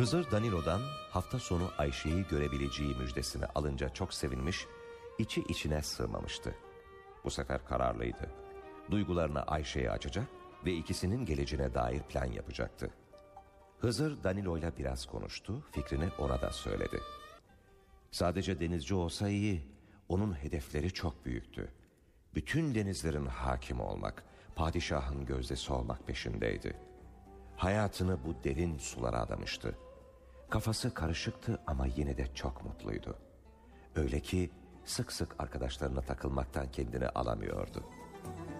Hızır Danilo'dan hafta sonu Ayşe'yi görebileceği müjdesini alınca çok sevinmiş, içi içine sığmamıştı. Bu sefer kararlıydı. Duygularını Ayşe'ye açacak ve ikisinin geleceğine dair plan yapacaktı. Hızır Danilo'yla biraz konuştu, fikrini ona da söyledi. Sadece denizci olsa iyi, onun hedefleri çok büyüktü. Bütün denizlerin hakimi olmak, padişahın gözdesi olmak peşindeydi. Hayatını bu derin sulara adamıştı. Kafası karışıktı ama yine de çok mutluydu. Öyle ki sık sık arkadaşlarına takılmaktan kendini alamıyordu.